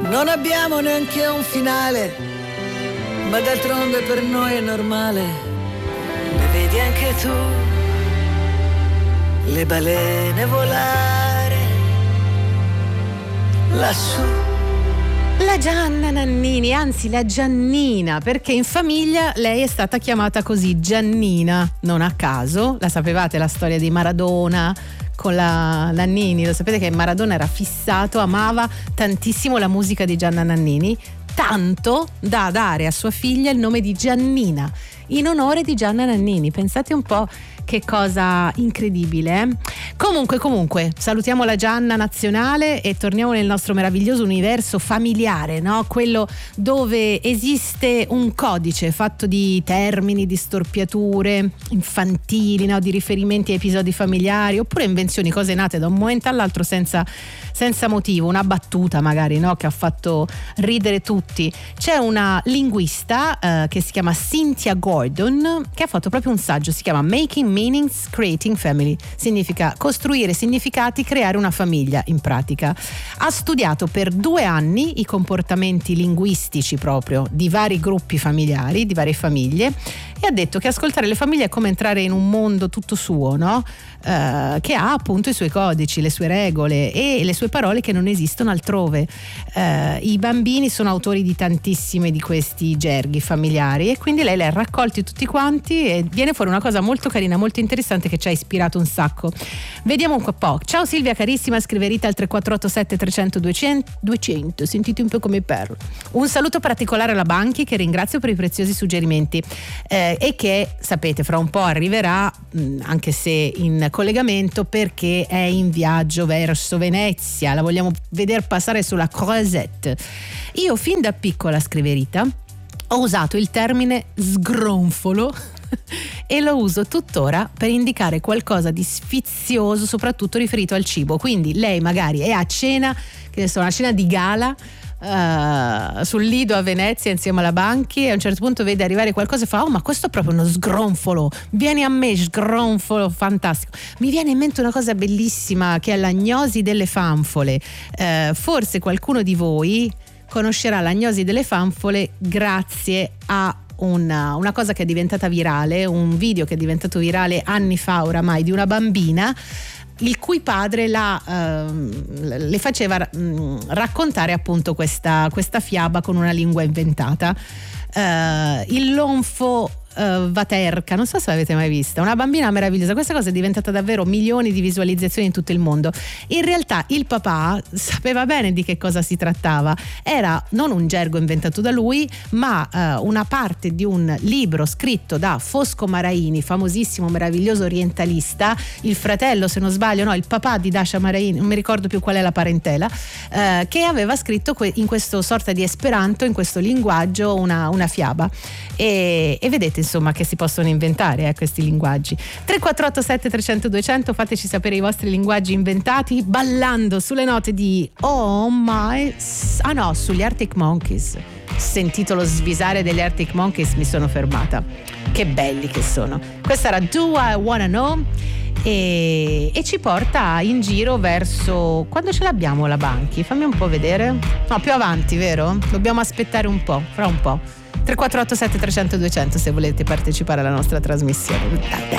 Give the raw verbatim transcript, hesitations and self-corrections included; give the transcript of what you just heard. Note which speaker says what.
Speaker 1: Non abbiamo neanche un finale, ma d'altronde per noi è normale. Le vedi anche tu, le balene volare lassù.
Speaker 2: La Gianna Nannini, anzi la Giannina, perché in famiglia lei è stata chiamata così, Giannina, non a caso. La sapevate la storia di Maradona con la Nannini? Lo sapete che Maradona era fissato, amava tantissimo la musica di Gianna Nannini, tanto da dare a sua figlia il nome di Giannina in onore di Gianna Nannini. Pensate un po' che cosa incredibile, eh? Comunque, comunque, salutiamo la Gianna nazionale e torniamo nel nostro meraviglioso universo familiare, no? Quello dove esiste un codice fatto di termini, di storpiature infantili, no? Di riferimenti a episodi familiari, oppure invenzioni, cose nate da un momento all'altro senza, senza motivo, una battuta magari, no? Che ha fatto ridere tutti. C'è una linguista eh, che si chiama Cynthia Gordon, che ha fatto proprio un saggio, si chiama Making Meanings, Creating Family. Significa costruire significati, creare una famiglia in pratica. Ha studiato per due anni i comportamenti linguistici proprio di vari gruppi familiari, di varie famiglie, e ha detto che ascoltare le famiglie è come entrare in un mondo tutto suo, no? Uh, che ha appunto i suoi codici, le sue regole e le sue parole che non esistono altrove. Uh, I bambini sono autori di tantissimi di questi gerghi familiari e quindi lei li ha raccolti tutti quanti e viene fuori una cosa molto carina, molto interessante, che ci ha ispirato un sacco. Vediamo un po'. Ciao Silvia carissima, scrive Rita al tre quattro otto sette trecento duecento, sentite un po' come perro. Un saluto particolare alla Banchi, che ringrazio per i preziosi suggerimenti eh, e che sapete fra un po' arriverà, mh, anche se in collegamento, perché è in viaggio verso Venezia, la vogliamo vedere passare sulla Croisette. Io fin da piccola, scrive Rita, ho usato il termine sgronfolo e lo uso tuttora per indicare qualcosa di sfizioso, soprattutto riferito al cibo. Quindi lei magari è a cena, che ne so, una cena di gala Uh, sul Lido a Venezia insieme alla Banchi, e a un certo punto vede arrivare qualcosa e fa: oh, ma questo è proprio uno sgronfolo, vieni a me, sgronfolo, fantastico. Mi viene in mente una cosa bellissima che è l'agnosi delle fanfole. Uh, forse qualcuno di voi conoscerà l'agnosi delle fanfole grazie a una, una cosa che è diventata virale, un video che è diventato virale anni fa oramai, di una bambina il cui padre la, uh, le faceva uh, raccontare appunto questa, questa fiaba con una lingua inventata. Uh, il lonfo Uh, Vaterka, non so se l'avete mai vista, una bambina meravigliosa. Questa cosa è diventata davvero milioni di visualizzazioni in tutto il mondo. In realtà il papà sapeva bene di che cosa si trattava, era non un gergo inventato da lui, ma uh, una parte di un libro scritto da Fosco Maraini, famosissimo meraviglioso orientalista, il fratello, se non sbaglio, no, il papà di Dasha Maraini, non mi ricordo più qual è la parentela, uh, che aveva scritto que- in questo sorta di esperanto, in questo linguaggio, una, una fiaba, e, e vedete insomma che si possono inventare eh, questi linguaggi. Tre quattro otto sette trecento duecento, fateci sapere i vostri linguaggi inventati ballando sulle note di Oh My, ah no, sugli Arctic Monkeys. Sentito lo svisare degli Arctic Monkeys, mi sono fermata. Che belli che sono. Questa era Do I Wanna Know e, e ci porta in giro verso, quando ce l'abbiamo la Banchi? Fammi un po' vedere. No, più avanti, vero? Dobbiamo aspettare un po', fra un po'. tre quattro otto sette trecento duecento se volete partecipare alla nostra trasmissione. Dai, dai.